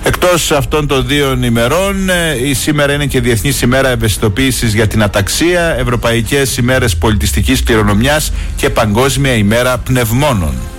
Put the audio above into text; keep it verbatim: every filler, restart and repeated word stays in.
Εκτός αυτών των δύο ημερών, η σήμερα είναι και Διεθνής ημέρα ευαισθητοποίησης για την αταξία, Ευρωπαϊκές ημέρες πολιτιστικής κληρονομιάς και Παγκόσμια ημέρα πνευμόνων.